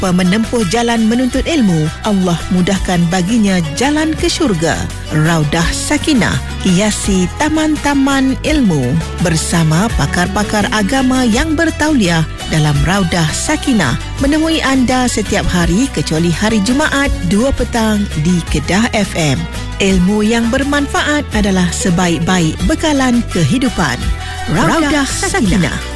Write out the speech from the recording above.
Siapa menempuh jalan menuntut ilmu, Allah mudahkan baginya jalan ke syurga. Raudah Sakinah, hiasi taman-taman ilmu bersama pakar-pakar agama yang bertauliah dalam Raudah Sakinah, menemui anda setiap hari kecuali hari Jumaat 2 petang di Kedah FM. Ilmu yang bermanfaat adalah sebaik-baik bekalan kehidupan. Raudah Sakinah.